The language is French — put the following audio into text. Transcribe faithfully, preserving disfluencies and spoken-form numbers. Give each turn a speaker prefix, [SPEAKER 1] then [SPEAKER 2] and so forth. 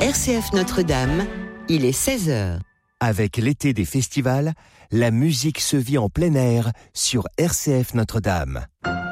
[SPEAKER 1] R C F Notre-Dame, il est seize heures.
[SPEAKER 2] Avec l'été des festivals, la musique se vit en plein air sur R C F Notre-Dame.